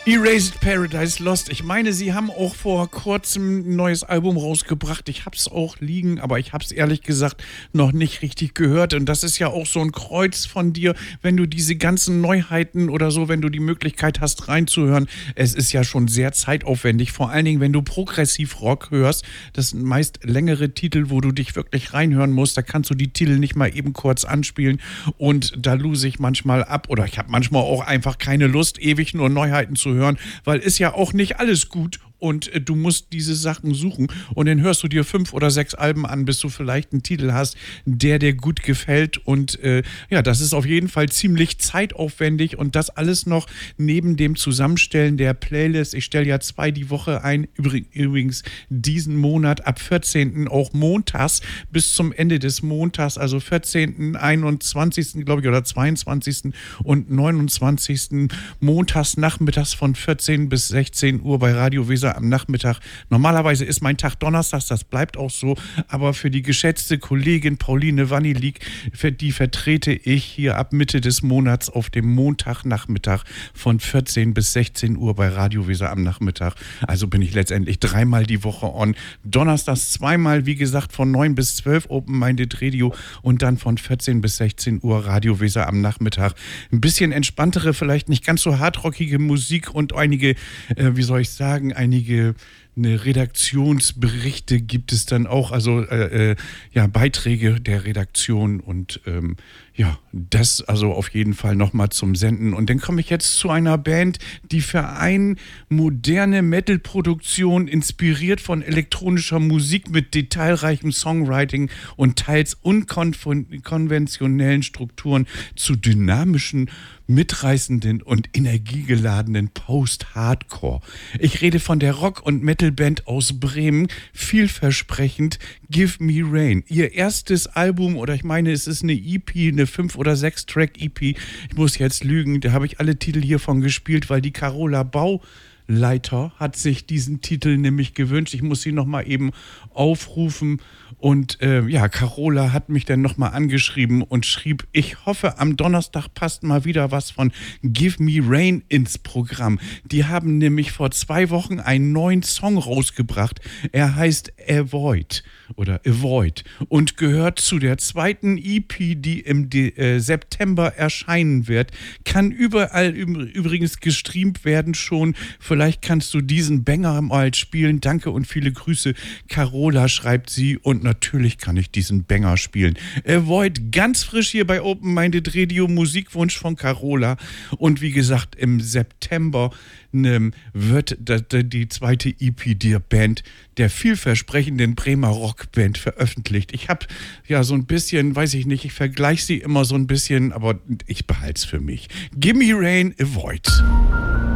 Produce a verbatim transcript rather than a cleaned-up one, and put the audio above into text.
Erased Paradise Lost. Ich meine, sie haben auch vor kurzem ein neues Album rausgebracht. Ich hab's auch liegen, aber ich hab's ehrlich gesagt noch nicht richtig gehört. Und das ist ja auch so ein Kreuz von dir, wenn du diese ganzen Neuheiten oder so, wenn du die Möglichkeit hast reinzuhören. Es ist ja schon sehr zeitaufwendig. Vor allen Dingen, wenn du Progressiv-Rock hörst. Das sind meist längere Titel, wo du dich wirklich reinhören musst. Da kannst du die Titel nicht mal eben kurz anspielen. Und da lose ich manchmal ab. Oder ich habe manchmal auch einfach keine Lust, ewig nur Neuheiten zu hören, weil ist ja auch nicht alles gut und äh, du musst diese Sachen suchen und dann hörst du dir fünf oder sechs Alben an, bis du vielleicht einen Titel hast, der dir gut gefällt und äh, ja, das ist auf jeden Fall ziemlich zeitaufwendig und das alles noch neben dem Zusammenstellen der Playlist. Ich stelle ja zwei die Woche ein, übrigens diesen Monat ab vierzehnten auch montags bis zum Ende des Montags, also vierzehnten, einundzwanzigsten glaube ich oder zweiundzwanzigsten und neunundzwanzigsten montags nachmittags von vierzehn bis sechzehn Uhr bei Radio Weser am Nachmittag. Normalerweise ist mein Tag donnerstags, das bleibt auch so, aber für die geschätzte Kollegin Pauline Wannilik, für die vertrete ich hier ab Mitte des Monats auf dem Montagnachmittag von vierzehn bis sechzehn Uhr bei Radio Weser am Nachmittag. Also bin ich letztendlich dreimal die Woche on. Donnerstags zweimal, wie gesagt, von neun bis zwölf Open Minded Radio und dann von vierzehn bis sechzehn Uhr Radio Weser am Nachmittag. Ein bisschen entspanntere, vielleicht nicht ganz so hardrockige Musik und einige, äh, wie soll ich sagen, einige eine Redaktionsberichte gibt es dann auch, also äh, äh, ja, Beiträge der Redaktion und ähm, ja, das also auf jeden Fall nochmal zum Senden. Und dann komme ich jetzt zu einer Band, die vereint moderne Metal-Produktion, inspiriert von elektronischer Musik mit detailreichem Songwriting und teils unkonventionellen Strukturen zu dynamischen, mitreißenden und energiegeladenen Post-Hardcore. Ich rede von der Rock- und Metal-Band aus Bremen, vielversprechend Give Me Rain. Ihr erstes Album, oder ich meine, es ist eine E P, eine fünf- oder sechs-Track-E P. Ich muss jetzt lügen, da habe ich alle Titel hiervon gespielt, weil die Carola Bauleiter hat sich diesen Titel nämlich gewünscht. Ich muss sie nochmal eben aufrufen. Und äh, ja, Carola hat mich dann nochmal angeschrieben und schrieb, ich hoffe, am Donnerstag passt mal wieder was von Give Me Rain ins Programm. Die haben nämlich vor zwei Wochen einen neuen Song rausgebracht. Er heißt Avoid oder Avoid und gehört zu der zweiten E P, die im De- äh, September erscheinen wird. Kann überall üb- übrigens gestreamt werden schon. Vielleicht kannst du diesen Banger mal spielen. Danke und viele Grüße. Carola, schreibt sie, und natürlich kann ich diesen Banger spielen. Avoid, ganz frisch hier bei Open Minded Radio, Musikwunsch von Carola. Und wie gesagt, im September ne, wird die, die zweite E P der Band, der vielversprechenden Bremer Rockband, veröffentlicht. Ich habe ja so ein bisschen, weiß ich nicht, ich vergleiche sie immer so ein bisschen, aber ich behalte es für mich. Gimme Rain, Avoid.